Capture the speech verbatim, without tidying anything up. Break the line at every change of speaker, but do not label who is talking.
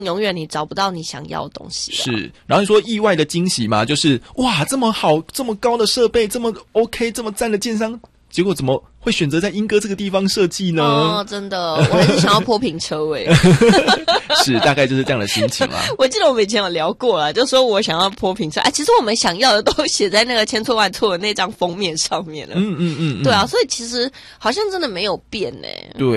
永远你找不到你想要的东西。
是，然后你说意外的惊喜嘛，就是哇，这么好，这么高的设备，这么 OK， 这么赞的建商，结果怎么会选择在莺歌这个地方设计呢？
哦，真的，我还是想要坡平车位。
是，大概就是这样的心情啦。
我记得我们以前有聊过了，就说我想要坡平车，哎，其实我们想要的都写在那个千错万错的那张封面上面了。
嗯嗯嗯嗯，
对啊，所以其实好像真的没有变呢。
对。